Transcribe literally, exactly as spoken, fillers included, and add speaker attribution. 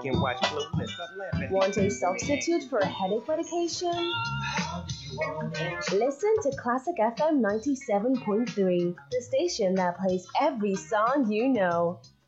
Speaker 1: Want a substitute for headache medication? Listen to Classic F M ninety-seven point three, the station that plays every song you know.